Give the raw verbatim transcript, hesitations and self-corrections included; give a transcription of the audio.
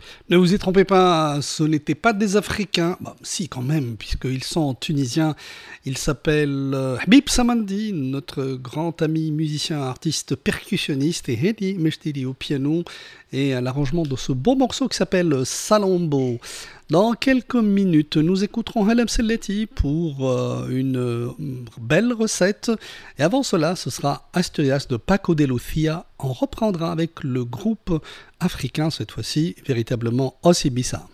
Ne vous y trompez pas, ce n'étaient pas des Africains. Bah, si, quand même, puisqu'ils sont tunisiens. Il s'appelle euh, Habib Samandi, notre grand ami musicien, artiste percussionniste, et Hedi Meshtili au piano et à l'arrangement de ce beau morceau qui s'appelle Salambo. Dans quelques minutes, nous écouterons Halem Selleti pour euh, une euh, belle recette. Et avant cela, ce sera Asturias de Paco de Lucia. On reprendra avec le groupe africain, cette fois-ci, véritablement Osibisa.